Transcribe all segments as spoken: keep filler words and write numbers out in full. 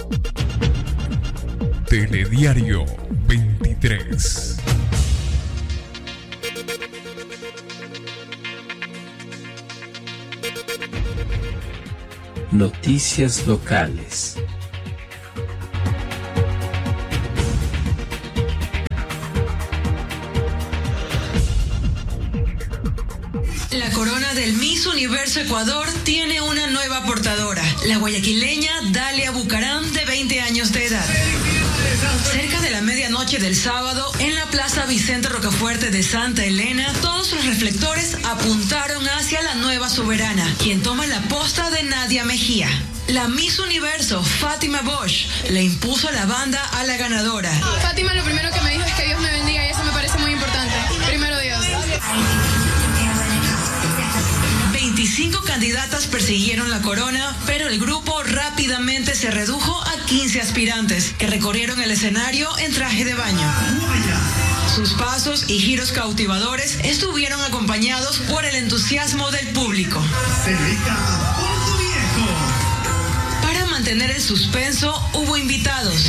Telediario veintitrés. Noticias locales. La corona del Miss Universo Ecuador tiene una nueva portadora, la guayaquileña Dalia Bucarán, de veinte años de edad. Cerca de la medianoche del sábado, en la Plaza Vicente Rocafuerte de Santa Elena, todos los reflectores apuntaron hacia la nueva soberana, quien toma la posta de Nadia Mejía. La Miss Universo, Fátima Bosch, le impuso la banda a la ganadora. Fátima lo primero que me dijo es que Dios me bendiga y eso me parece muy importante. Primero Dios. veinticinco candidatas persiguieron la corona, pero el grupo rápidamente se redujo a quince aspirantes que recorrieron el escenario en traje de baño. Sus pasos y giros cautivadores estuvieron acompañados por el entusiasmo del público. Para mantener el suspenso, hubo invitados.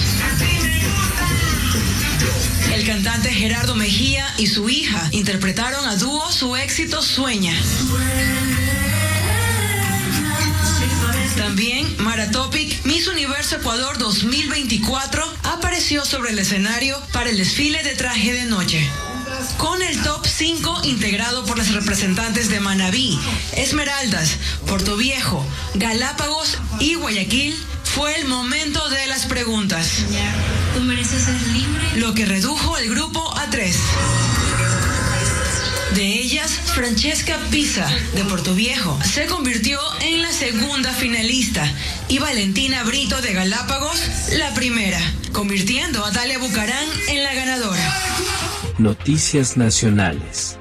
El cantante Gerardo Mejía y su hija interpretaron a dúo su éxito Sueña. También Mara Topic, Miss Universo Ecuador dos mil veinticuatro, apareció sobre el escenario para el desfile de traje de noche. Con el top cinco integrado por las representantes de Manabí, Esmeraldas, Portoviejo, Galápagos y Guayaquil, fue el momento de las preguntas. Tú mereces ser libre. Lo que redujo el grupo a tres. De ellas, Francesca Pisa, de Portoviejo, se convirtió en la segunda finalista y Valentina Brito, de Galápagos, la primera, convirtiendo a Dalia Bucarán en la ganadora. Noticias nacionales.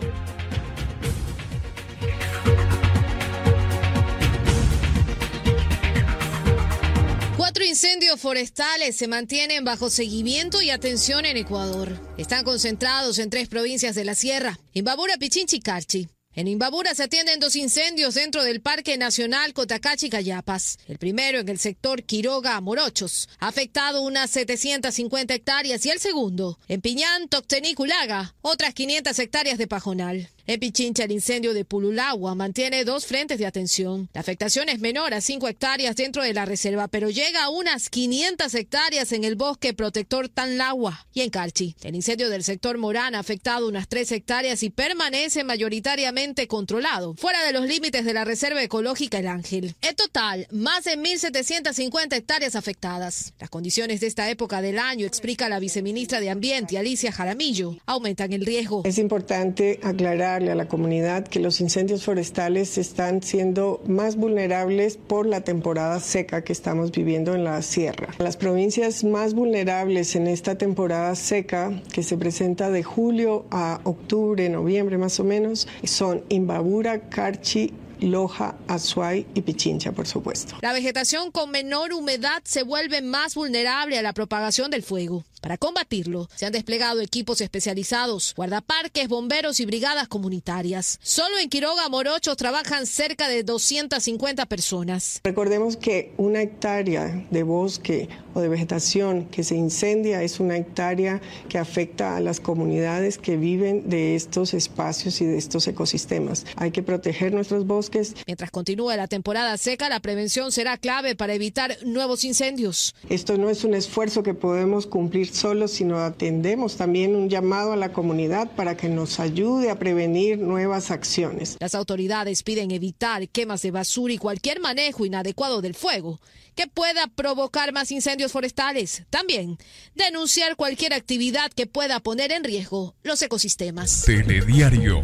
Cuatro incendios forestales se mantienen bajo seguimiento y atención en Ecuador. Están concentrados en tres provincias de la sierra: Imbabura, Pichincha y Carchi. En Imbabura se atienden dos incendios dentro del Parque Nacional Cotacachi Cayapas. El primero en el sector Quiroga, Morochos, ha afectado unas setecientas cincuenta hectáreas, y el segundo en Piñán, Toctení, Culaga, otras quinientas hectáreas de pajonal. En Pichincha, el incendio de Pululagua mantiene dos frentes de atención. La afectación es menor a cinco hectáreas dentro de la reserva, pero llega a unas quinientas hectáreas en el bosque protector Tanlagua. Y en Carchi, el incendio del sector Morán ha afectado unas tres hectáreas y permanece mayoritariamente controlado, fuera de los límites de la reserva ecológica El Ángel. En total, más de mil setecientas cincuenta hectáreas afectadas. Las condiciones de esta época del año, explica la viceministra de Ambiente, Alicia Jaramillo, aumentan el riesgo. Es importante aclarar a la comunidad que los incendios forestales están siendo más vulnerables por la temporada seca que estamos viviendo en la sierra. Las provincias más vulnerables en esta temporada seca, que se presenta de julio a octubre, noviembre más o menos, son Imbabura, Carchi, Loja, Azuay y Pichincha, por supuesto. La vegetación con menor humedad se vuelve más vulnerable a la propagación del fuego. Para combatirlo, se han desplegado equipos especializados, guardaparques, bomberos y brigadas comunitarias. Solo en Quiroga, Morochos, trabajan cerca de doscientas cincuenta personas. Recordemos que una hectárea de bosque o de vegetación que se incendia es una hectárea que afecta a las comunidades que viven de estos espacios y de estos ecosistemas. Hay que proteger nuestros bosques. Mientras continúe la temporada seca, la prevención será clave para evitar nuevos incendios. Esto no es un esfuerzo que podemos cumplir solos, sino atendemos también un llamado a la comunidad para que nos ayude a prevenir nuevas acciones. Las autoridades piden evitar quemas de basura y cualquier manejo inadecuado del fuego que pueda provocar más incendios forestales. También denunciar cualquier actividad que pueda poner en riesgo los ecosistemas. Telediario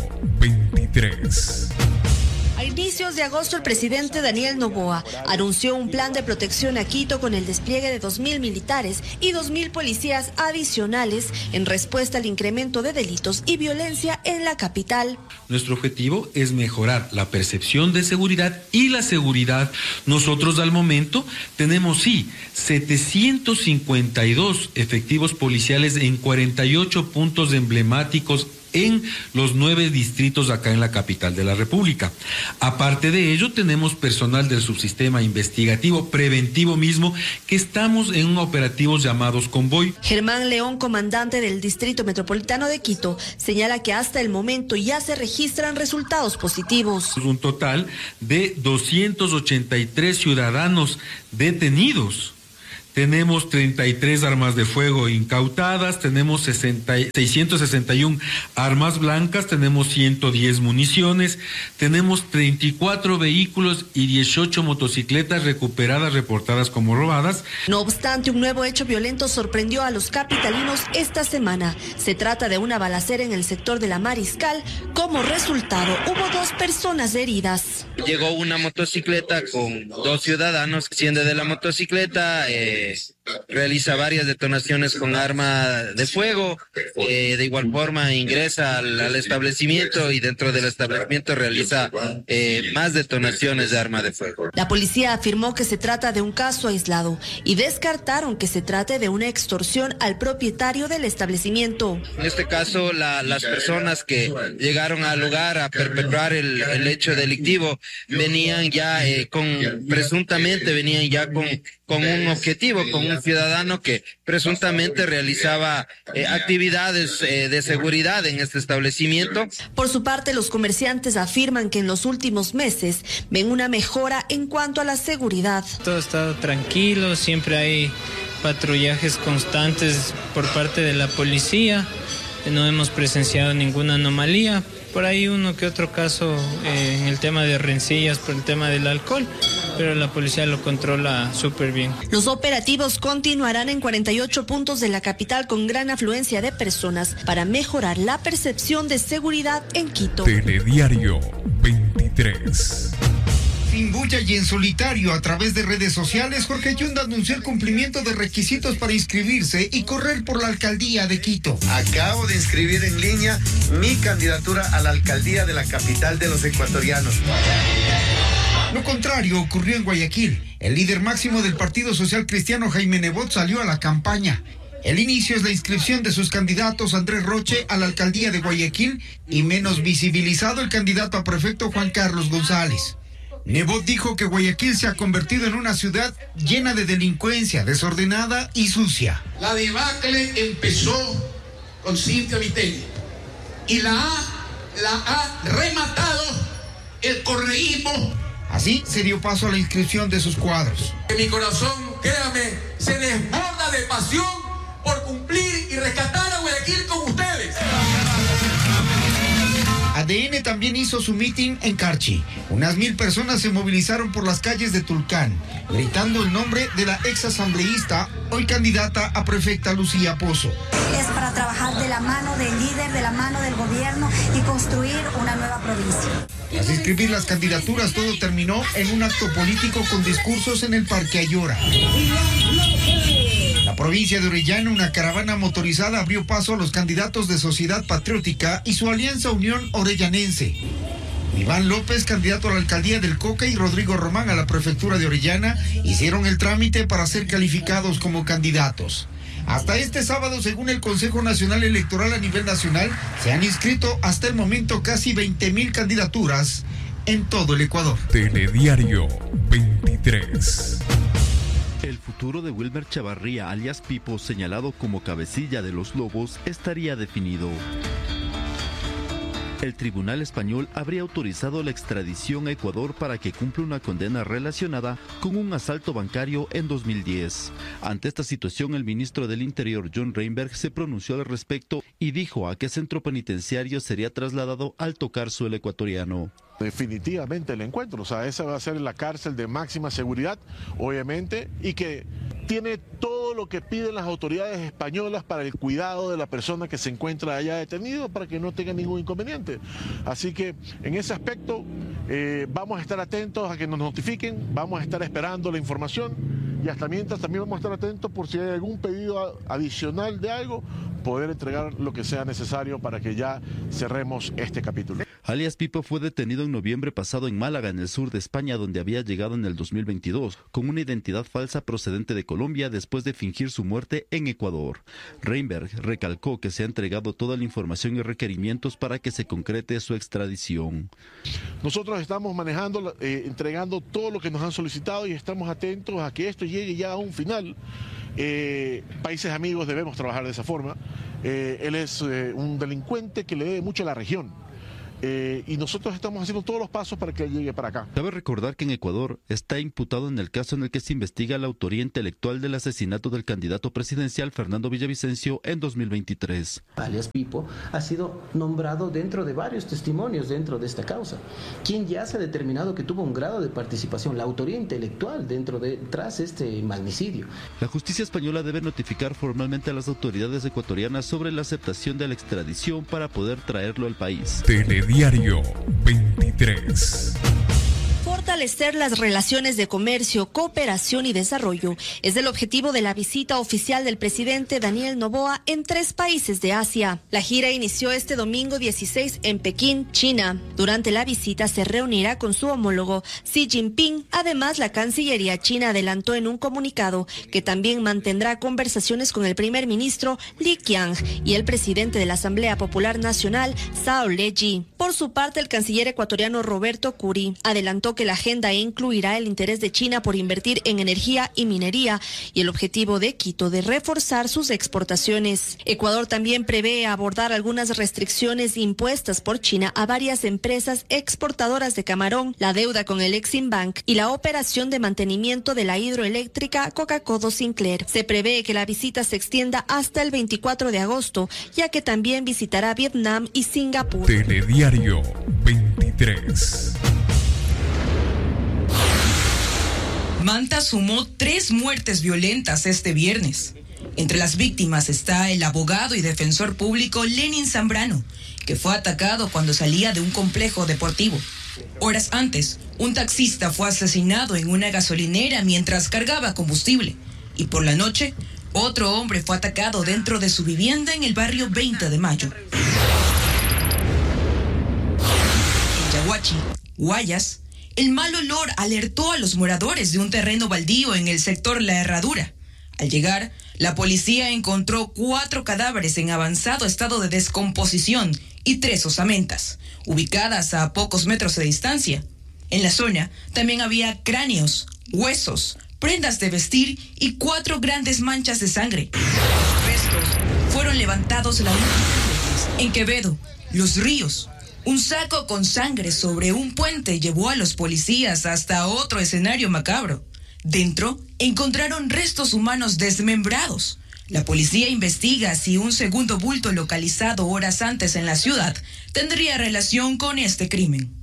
veintitrés. A inicios de agosto, el presidente Daniel Noboa anunció un plan de protección a Quito con el despliegue de dos mil militares y dos mil policías adicionales en respuesta al incremento de delitos y violencia en la capital. Nuestro objetivo es mejorar la percepción de seguridad y la seguridad. Nosotros al momento tenemos, sí, setecientos cincuenta y dos efectivos policiales en cuarenta y ocho puntos emblemáticos en los nueve distritos acá en la capital de la República. Aparte de ello, tenemos personal del subsistema investigativo preventivo mismo que estamos en un operativo llamados Convoy. Germán León, comandante del Distrito Metropolitano de Quito, señala que hasta el momento ya se registran resultados positivos. Un total de doscientos ochenta y tres ciudadanos detenidos. Tenemos treinta y tres armas de fuego incautadas, tenemos sesenta, seiscientas sesenta y una armas blancas, tenemos ciento diez municiones, tenemos treinta y cuatro vehículos y dieciocho motocicletas recuperadas, reportadas como robadas. No obstante, un nuevo hecho violento sorprendió a los capitalinos esta semana. Se trata de una balacera en el sector de la Mariscal. Como resultado, hubo dos personas heridas. Llegó una motocicleta con dos ciudadanos, desciende de la motocicleta, eh, realiza varias detonaciones con arma de fuego, eh, de igual forma ingresa al, al establecimiento y dentro del establecimiento realiza eh, más detonaciones de arma de fuego. La policía afirmó que se trata de un caso aislado y descartaron que se trate de una extorsión al propietario del establecimiento. En este caso, la, las personas que llegaron al lugar a perpetrar el, el hecho delictivo venían ya eh, con, presuntamente venían ya con, con un objetivo, con un ciudadano que presuntamente realizaba eh, actividades eh, de seguridad en este establecimiento. Por su parte, los comerciantes afirman que en los últimos meses ven una mejora en cuanto a la seguridad. Todo ha estado tranquilo, siempre hay patrullajes constantes por parte de la policía, no hemos presenciado ninguna anomalía. Por ahí uno que otro caso eh, en el tema de rencillas por el tema del alcohol, pero la policía lo controla súper bien. Los operativos continuarán en cuarenta y ocho puntos de la capital con gran afluencia de personas para mejorar la percepción de seguridad en Quito. Telediario veintitrés. Sin bulla y en solitario a través de redes sociales, Jorge Yunda anunció el cumplimiento de requisitos para inscribirse y correr por la alcaldía de Quito. Acabo de inscribir en línea mi candidatura a la alcaldía de la capital de los ecuatorianos. Lo contrario ocurrió en Guayaquil. El líder máximo del Partido Social Cristiano, Jaime Nebot, salió a la campaña. El inicio es la inscripción de sus candidatos Andrés Roche a la alcaldía de Guayaquil y menos visibilizado el candidato a prefecto Juan Carlos González. Nebot dijo que Guayaquil se ha convertido en una ciudad llena de delincuencia, desordenada y sucia. La debacle empezó con Cintia Viteri y la ha, la ha rematado el correísmo. Así se dio paso a la inscripción de sus cuadros. Mi corazón, créame, se desborda de pasión por cumplir y rescatar a Guayaquil con ustedes. A D N también hizo su mitin en Carchi. Unas mil personas se movilizaron por las calles de Tulcán, gritando el nombre de la ex asambleísta, hoy candidata a prefecta Lucía Pozo. Es para trabajar de la mano del líder, de la mano del gobierno y construir una nueva provincia. Tras inscribir las candidaturas, todo terminó en un acto político con discursos en el Parque Ayora. La provincia de Orellana, una caravana motorizada abrió paso a los candidatos de Sociedad Patriótica y su alianza Unión Orellanense. Iván López, candidato a la alcaldía del Coca, y Rodrigo Román a la prefectura de Orellana hicieron el trámite para ser calificados como candidatos. Hasta este sábado, según el Consejo Nacional Electoral a nivel nacional, se han inscrito hasta el momento casi veinte mil candidaturas en todo el Ecuador. Telediario veintitrés. El futuro de Wilmer Chavarría, alias Pipo, señalado como cabecilla de los Lobos, estaría definido. El tribunal español habría autorizado la extradición a Ecuador para que cumpla una condena relacionada con un asalto bancario en dos mil diez. Ante esta situación, el ministro del Interior, John Reinberg, se pronunció al respecto y dijo a qué centro penitenciario sería trasladado al tocar suelo ecuatoriano. Definitivamente el encuentro, o sea, esa va a ser la cárcel de máxima seguridad, obviamente, y que tiene todo lo que piden las autoridades españolas para el cuidado de la persona que se encuentra allá detenido, para que no tenga ningún inconveniente. Así que en ese aspecto eh, vamos a estar atentos a que nos notifiquen, vamos a estar esperando la información y hasta mientras también vamos a estar atentos por si hay algún pedido adicional de algo, poder entregar lo que sea necesario para que ya cerremos este capítulo. Alias Pipo fue detenido en noviembre pasado en Málaga, en el sur de España, donde había llegado en el dos mil veintidós, con una identidad falsa procedente de Colombia después de fingir su muerte en Ecuador. Reinberg recalcó que se ha entregado toda la información y requerimientos para que se concrete su extradición. Nosotros estamos manejando, eh, entregando todo lo que nos han solicitado y estamos atentos a que esto llegue ya a un final. Eh, países amigos debemos trabajar de esa forma. Eh, él es eh, un delincuente que le debe mucho a la región. Eh, y nosotros estamos haciendo todos los pasos para que llegue para acá. Cabe recordar que en Ecuador está imputado en el caso en el que se investiga la autoría intelectual del asesinato del candidato presidencial Fernando Villavicencio en dos mil veintitrés. Alias Pipo ha sido nombrado dentro de varios testimonios dentro de esta causa, quien ya se ha determinado que tuvo un grado de participación, la autoría intelectual dentro de tras este magnicidio. La justicia española debe notificar formalmente a las autoridades ecuatorianas sobre la aceptación de la extradición para poder traerlo al país. Diario veintitrés. Fortalecer las relaciones de comercio, cooperación y desarrollo es el objetivo de la visita oficial del presidente Daniel Noboa en tres países de Asia. La gira inició este domingo dieciséis en Pekín, China. Durante la visita se reunirá con su homólogo Xi Jinping. Además, la Cancillería china adelantó en un comunicado que también mantendrá conversaciones con el primer ministro Li Qiang y el presidente de la Asamblea Popular Nacional, Zhao Leji. Por su parte, el canciller ecuatoriano Roberto Curi adelantó que la agenda incluirá el interés de China por invertir en energía y minería y el objetivo de Quito de reforzar sus exportaciones. Ecuador también prevé abordar algunas restricciones impuestas por China a varias empresas exportadoras de camarón, la deuda con el Eximbank y la operación de mantenimiento de la hidroeléctrica Coca-Cola Sinclair. Se prevé que la visita se extienda hasta el veinticuatro de agosto, ya que también visitará Vietnam y Singapur. Telediario veintitrés. Manta sumó tres muertes violentas este viernes. Entre las víctimas está el abogado y defensor público Lenin Zambrano, que fue atacado cuando salía de un complejo deportivo. Horas antes, un taxista fue asesinado en una gasolinera mientras cargaba combustible. Y por la noche, otro hombre fue atacado dentro de su vivienda en el barrio veinte de mayo. En Yaguachi, Guayas, el mal olor alertó a los moradores de un terreno baldío en el sector La Herradura. Al llegar, la policía encontró cuatro cadáveres en avanzado estado de descomposición y tres osamentas, ubicadas a pocos metros de distancia. En la zona también había cráneos, huesos, prendas de vestir y cuatro grandes manchas de sangre. Los restos fueron levantados la última vez en Quevedo, Los Ríos. Un saco con sangre sobre un puente llevó a los policías hasta otro escenario macabro. Dentro encontraron restos humanos desmembrados. La policía investiga si un segundo bulto localizado horas antes en la ciudad tendría relación con este crimen.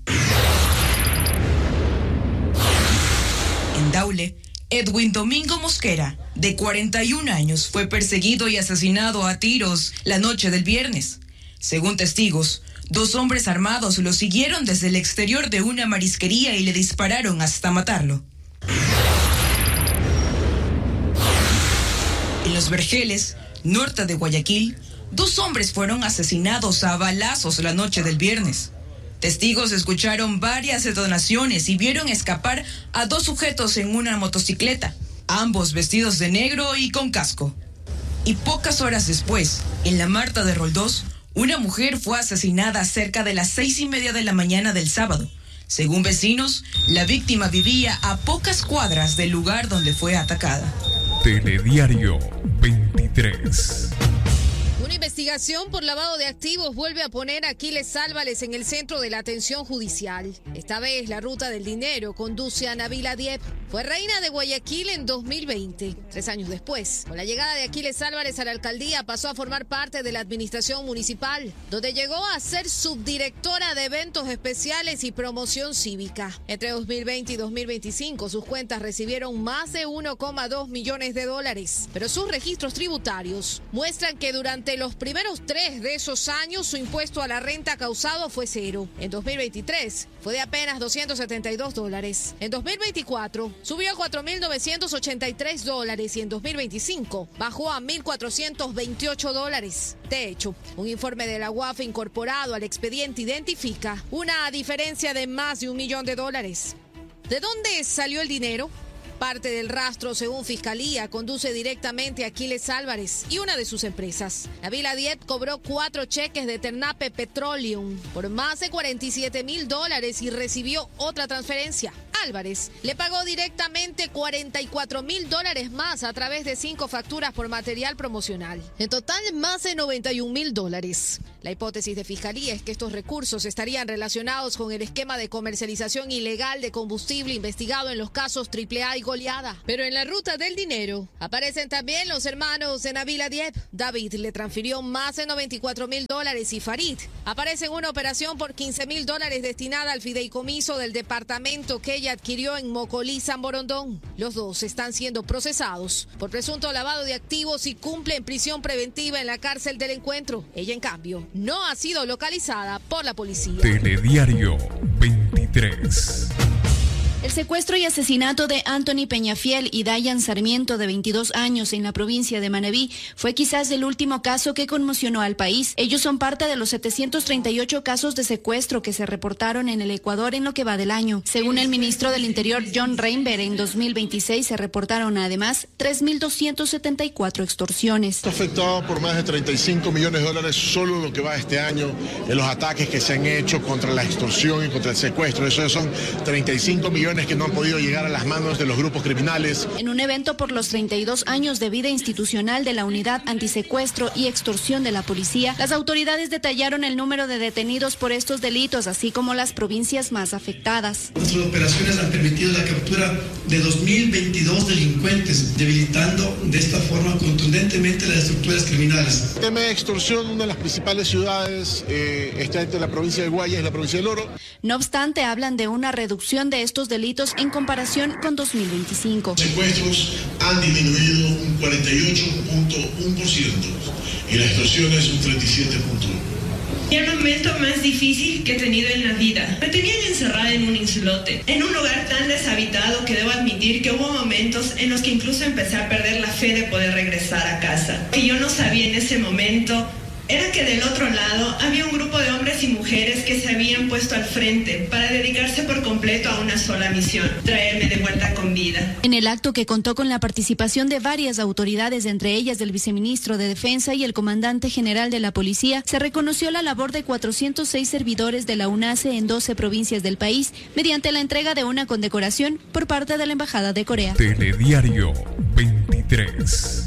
En Daule, Edwin Domingo Mosquera, de cuarenta y un años, fue perseguido y asesinado a tiros la noche del viernes. Según testigos, dos hombres armados lo siguieron desde el exterior de una marisquería y le dispararon hasta matarlo. En Los Vergeles, norte de Guayaquil, dos hombres fueron asesinados a balazos la noche del viernes. Testigos escucharon varias detonaciones y vieron escapar a dos sujetos en una motocicleta, ambos vestidos de negro y con casco. Y pocas horas después, en la Marta de Roldós, una mujer fue asesinada cerca de las seis y media de la mañana del sábado. Según vecinos, la víctima vivía a pocas cuadras del lugar donde fue atacada. Telediario veintitrés. Una investigación por lavado de activos vuelve a poner a Aquiles Álvarez en el centro de la atención judicial. Esta vez la ruta del dinero conduce a Nabila Diep. Fue reina de Guayaquil en dos mil veinte. Tres años después, con la llegada de Aquiles Álvarez a la alcaldía, pasó a formar parte de la administración municipal, donde llegó a ser subdirectora de eventos especiales y promoción cívica. Entre dos mil veinte y dos mil veinticinco, sus cuentas recibieron más de uno coma dos millones de dólares. Pero sus registros tributarios muestran que durante los primeros tres de esos años su impuesto a la renta causado fue cero. En dos mil veintitrés fue de apenas doscientos setenta y dos dólares. En dos mil veinticuatro subió a cuatro mil novecientos ochenta y tres dólares y en dos mil veinticinco bajó a mil cuatrocientos veintiocho dólares. De hecho, un informe de la U A F incorporado al expediente identifica una diferencia de más de un millón de dólares. ¿De dónde salió el dinero? Parte del rastro, según Fiscalía, conduce directamente a Aquiles Álvarez y una de sus empresas. Nabila Diep cobró cuatro cheques de Ternape Petroleum por más de cuarenta y siete mil dólares y recibió otra transferencia. Álvarez le pagó directamente cuarenta y cuatro mil dólares más a través de cinco facturas por material promocional. En total, más de noventa y un mil dólares. La hipótesis de Fiscalía es que estos recursos estarían relacionados con el esquema de comercialización ilegal de combustible investigado en los casos Triple A y Goleada. Pero en la ruta del dinero aparecen también los hermanos de Nabila Diep. David le transfirió más de noventa y cuatro mil dólares y Farid aparece en una operación por quince mil dólares destinada al fideicomiso del departamento que ella adquirió en Mocolí, San Borondón. Los dos están siendo procesados por presunto lavado de activos y cumplen prisión preventiva en la cárcel del Encuentro. Ella, en cambio, no ha sido localizada por la policía. Telediario veintitrés. El secuestro y asesinato de Anthony Peñafiel y Dayan Sarmiento, de veintidós años, en la provincia de Manabí, fue quizás el último caso que conmocionó al país. Ellos son parte de los setecientos treinta y ocho casos de secuestro que se reportaron en el Ecuador en lo que va del año. Según el ministro del Interior, John Reinberg, en dos mil veintiséis se reportaron además tres mil doscientas setenta y cuatro extorsiones. Está afectado por más de treinta y cinco millones de dólares solo lo que va este año en los ataques que se han hecho contra la extorsión y contra el secuestro. Eso son treinta y cinco millones que no han podido llegar a las manos de los grupos criminales. En un evento por los treinta y dos años de vida institucional de la Unidad Antisecuestro y Extorsión de la Policía, las autoridades detallaron el número de detenidos por estos delitos, así como las provincias más afectadas. Nuestras operaciones han permitido la captura de dos mil veintidós delincuentes, debilitando de esta forma contundentemente las estructuras criminales. El tema de extorsión, una de las principales ciudades eh, está entre la provincia de Guayas y la provincia del Oro. No obstante, hablan de una reducción de estos delitos en comparación con dos mil veinticinco. Los secuestros han disminuido un cuarenta y ocho punto uno por ciento y las extorsiones un treinta y siete punto uno por ciento. El momento más difícil que he tenido en la vida. Me tenían encerrada en un islote, en un lugar tan deshabitado que debo admitir que hubo momentos en los que incluso empecé a perder la fe de poder regresar a casa. Lo que yo no sabía en ese momento era que del otro lado había un grupo de hombres y mujeres que se habían puesto al frente para dedicarse por completo a una sola misión: traerme de vuelta con vida. En el acto, que contó con la participación de varias autoridades, entre ellas del viceministro de Defensa y el comandante general de la Policía, se reconoció la labor de cuatrocientos seis servidores de la UNACE en doce provincias del país mediante la entrega de una condecoración por parte de la Embajada de Corea. Telediario veintitrés.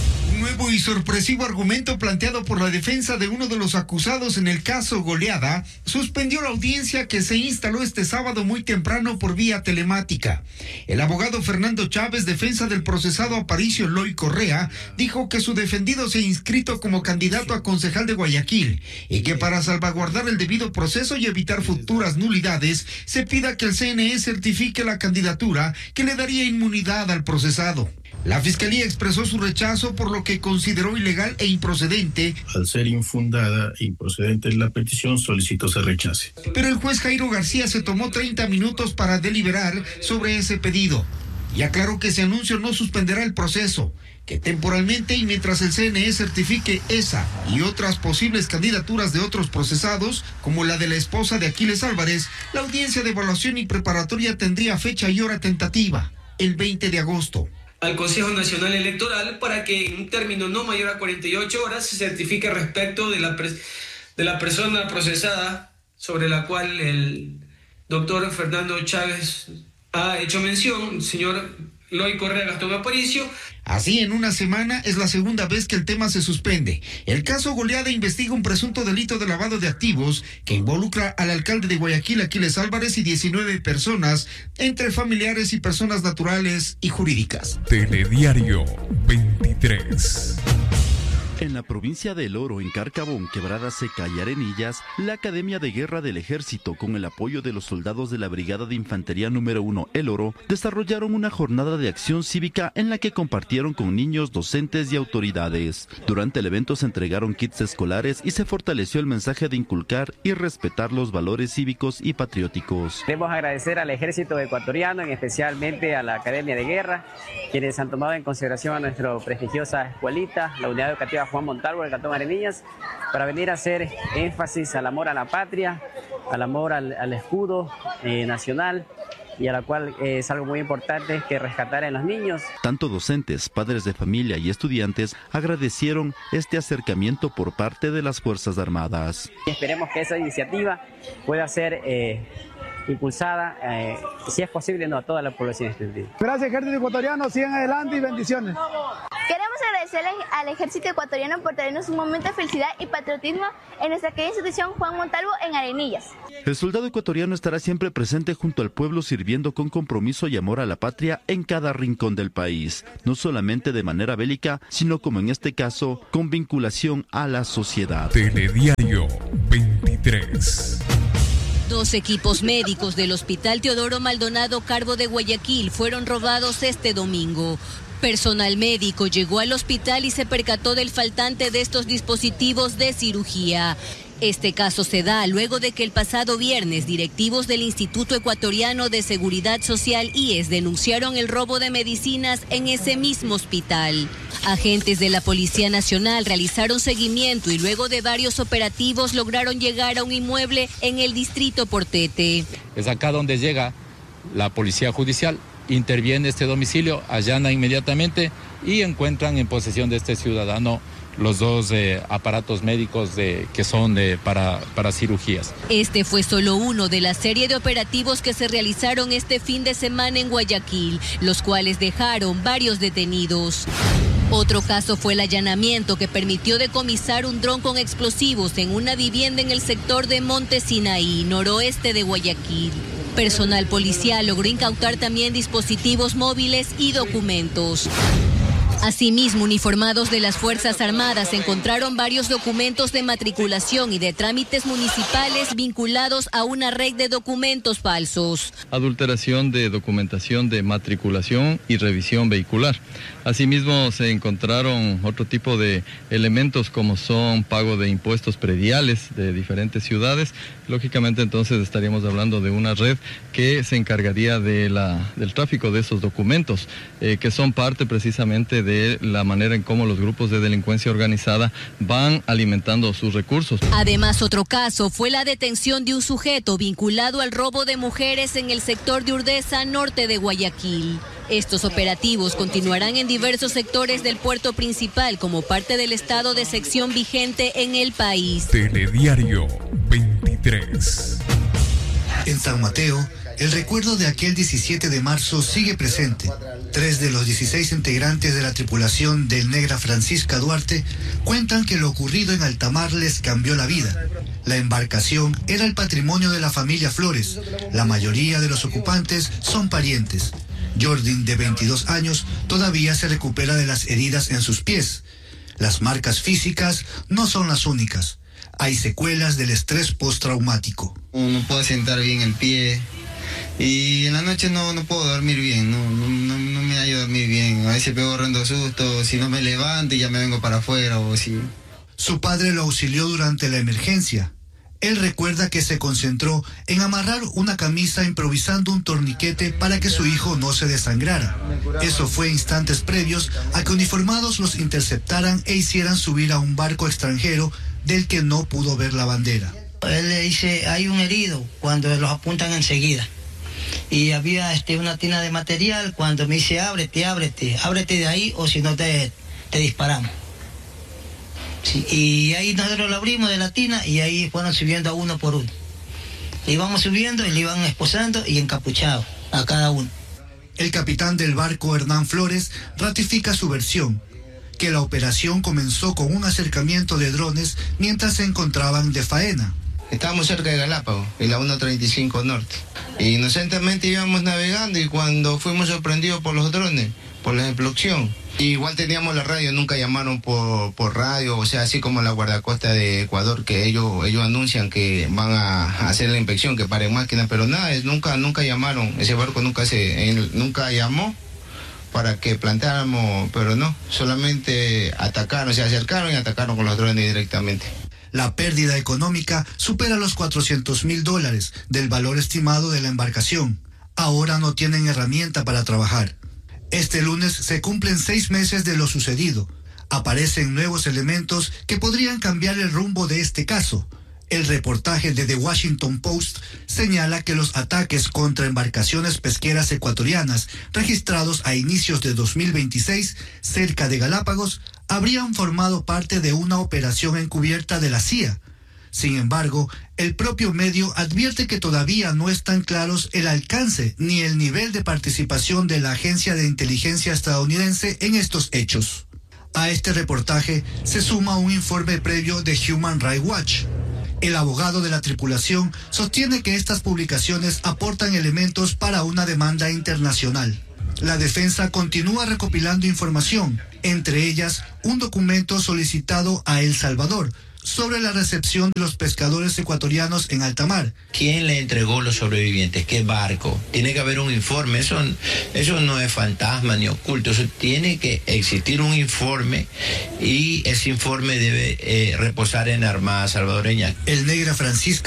Nuevo y sorpresivo argumento planteado por la defensa de uno de los acusados en el caso Goleada suspendió la audiencia que se instaló este sábado muy temprano por vía telemática. El abogado Fernando Chávez, defensa del procesado Aparicio Loy Correa, dijo que su defendido se ha inscrito como candidato a concejal de Guayaquil y que para salvaguardar el debido proceso y evitar futuras nulidades se pida que el C N E certifique la candidatura que le daría inmunidad al procesado. La Fiscalía expresó su rechazo por lo que consideró ilegal e improcedente. Al ser infundada e improcedente la petición, solicito se rechace. Pero el juez Jairo García se tomó treinta minutos para deliberar sobre ese pedido y aclaró que ese anuncio no suspenderá el proceso, que temporalmente y mientras el C N E certifique esa y otras posibles candidaturas de otros procesados, como la de la esposa de Aquiles Álvarez, la audiencia de evaluación y preparatoria tendría fecha y hora tentativa, el veinte de agosto. Al Consejo Nacional Electoral para que en un término no mayor a cuarenta y ocho horas se certifique respecto de la, de la persona procesada sobre la cual el doctor Fernando Chávez ha hecho mención, el señor Loy Correa Gastón Aparicio. Así, en una semana es la segunda vez que el tema se suspende. El caso Goleada investiga un presunto delito de lavado de activos que involucra al alcalde de Guayaquil, Aquiles Álvarez, y diecinueve personas, entre familiares y personas naturales y jurídicas. Telediario veintitrés. En la provincia de El Oro, en Carcabón, Quebrada Seca y Arenillas, la Academia de Guerra del Ejército, con el apoyo de los soldados de la Brigada de Infantería número uno El Oro, desarrollaron una jornada de acción cívica en la que compartieron con niños, docentes y autoridades. Durante el evento se entregaron kits escolares y se fortaleció el mensaje de inculcar y respetar los valores cívicos y patrióticos. Queremos agradecer al Ejército ecuatoriano, en especialmente a la Academia de Guerra, quienes han tomado en consideración a nuestra prestigiosa escuelita, la Unidad Educativa Juan Montalvo del Cantón Arenillas, para venir a hacer énfasis al amor a la patria, al amor al, al escudo eh, nacional, y a la cual eh, es algo muy importante que rescatar en los niños. Tanto docentes, padres de familia y estudiantes agradecieron este acercamiento por parte de las Fuerzas Armadas. Y esperemos que esa iniciativa pueda ser eh, impulsada, eh, si es posible, no a toda la población extendida. Gracias, Ejército Ecuatoriano, sigan adelante y bendiciones. Queremos agradecerle al Ejército Ecuatoriano por traernos un momento de felicidad y patriotismo en nuestra querida institución Juan Montalvo en Arenillas. El soldado ecuatoriano estará siempre presente junto al pueblo, sirviendo con compromiso y amor a la patria en cada rincón del país, no solamente de manera bélica, sino como en este caso, con vinculación a la sociedad. Telediario veintitrés. Dos equipos médicos del Hospital Teodoro Maldonado Carbo de Guayaquil fueron robados este domingo. Personal médico llegó al hospital y se percató del faltante de estos dispositivos de cirugía. Este caso se da luego de que el pasado viernes directivos del Instituto Ecuatoriano de Seguridad Social I E S denunciaron el robo de medicinas en ese mismo hospital. Agentes de la Policía Nacional realizaron seguimiento y luego de varios operativos lograron llegar a un inmueble en el distrito Portete. Es acá donde llega la Policía Judicial, interviene este domicilio, allana inmediatamente y encuentran en posesión de este ciudadano los dos eh, aparatos médicos de, que son de, para, para cirugías. Este fue solo uno de la serie de operativos que se realizaron este fin de semana en Guayaquil, los cuales dejaron varios detenidos. Otro caso fue el allanamiento que permitió decomisar un dron con explosivos en una vivienda en el sector de Monte Sinaí, noroeste de Guayaquil. Personal policial logró incautar también dispositivos móviles y documentos. Asimismo, uniformados de las Fuerzas Armadas encontraron varios documentos de matriculación y de trámites municipales vinculados a una red de documentos falsos. Adulteración de documentación de matriculación y revisión vehicular. Asimismo, se encontraron otro tipo de elementos como son pago de impuestos prediales de diferentes ciudades. Lógicamente, entonces estaríamos hablando de una red que se encargaría de la, del tráfico de esos documentos, eh, que son parte precisamente de la manera en cómo los grupos de delincuencia organizada van alimentando sus recursos. Además, otro caso fue la detención de un sujeto vinculado al robo de mujeres en el sector de Urdesa, norte de Guayaquil. Estos operativos continuarán en diversos sectores del puerto principal como parte del estado de sección vigente en el país. Telediario veintitrés. En San Mateo, el recuerdo de aquel diecisiete de marzo sigue presente. Tres de los dieciséis integrantes de la tripulación del Negra Francisca Duarte cuentan que lo ocurrido en Altamar les cambió la vida. La embarcación era el patrimonio de la familia Flores. La mayoría de los ocupantes son parientes. Jordin, de veintidós años, todavía se recupera de las heridas en sus pies. Las marcas físicas no son las únicas. Hay secuelas del estrés postraumático. No puedo sentar bien el pie y en la noche no, no puedo dormir bien, no, no, no, no me ayuda a dormir bien. A veces pego horrendo susto, si no me levanto y ya me vengo para afuera o si... Su padre lo auxilió durante la emergencia. Él recuerda que se concentró en amarrar una camisa improvisando un torniquete para que su hijo no se desangrara. Eso fue instantes previos a que uniformados los interceptaran e hicieran subir a un barco extranjero del que no pudo ver la bandera. Él le dice, hay un herido, cuando los apuntan enseguida. Y había este, una tina de material, cuando me dice, ábrete, ábrete, ábrete de ahí o si no te, te disparamos. Sí, y ahí nosotros lo abrimos de la tina y ahí fueron subiendo a uno por uno. Le íbamos subiendo y le iban esposando y encapuchados a cada uno. El capitán del barco, Hernán Flores, ratifica su versión, que la operación comenzó con un acercamiento de drones mientras se encontraban de faena. Estábamos cerca de Galápagos, en la ciento treinta y cinco Norte. Inocentemente íbamos navegando y cuando fuimos sorprendidos por los drones, por la explosión. Igual teníamos la radio, nunca llamaron por, por radio, o sea, así como la guardacosta de Ecuador, que ellos ellos anuncian que van a hacer la inspección, que paren máquinas, pero nada, es, nunca nunca llamaron, ese barco nunca se él, nunca llamó para que plantáramos, pero no, solamente atacaron, se acercaron y atacaron con los drones directamente. La pérdida económica supera los cuatrocientos mil dólares del valor estimado de la embarcación. Ahora no tienen herramienta para trabajar. Este lunes se cumplen seis meses de lo sucedido. Aparecen nuevos elementos que podrían cambiar el rumbo de este caso. El reportaje de The Washington Post señala que los ataques contra embarcaciones pesqueras ecuatorianas registrados a inicios de dos mil veintiséis cerca de Galápagos habrían formado parte de una operación encubierta de la C I A. Sin embargo, el propio medio advierte que todavía no están claros el alcance ni el nivel de participación de la agencia de inteligencia estadounidense en estos hechos. A este reportaje se suma un informe previo de Human Rights Watch. El abogado de la tripulación sostiene que estas publicaciones aportan elementos para una demanda internacional. La defensa continúa recopilando información, entre ellas un documento solicitado a El Salvador sobre la recepción de los pescadores ecuatorianos en alta mar. ¿Quién le entregó los sobrevivientes? ¿Qué barco? Tiene que haber un informe, eso, eso no es fantasma ni oculto, eso tiene que existir un informe y ese informe debe eh, reposar en Armada Salvadoreña. El Negra Francisca